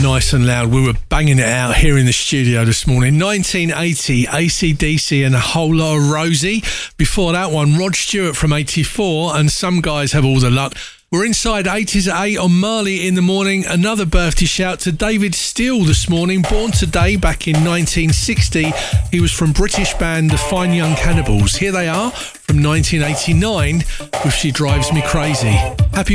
Nice and loud. We were banging it out here in the studio this morning. 1980, AC/DC and a whole lot of Rosie. Before that one, Rod Stewart from 84 and Some Guys Have All the Luck. We're inside 80s at 8 on Marley in the Morning. Another birthday shout to David Steele this morning. Born today back in 1960. He was from British band The Fine Young Cannibals. Here they are from 1989 with She Drives Me Crazy. Happy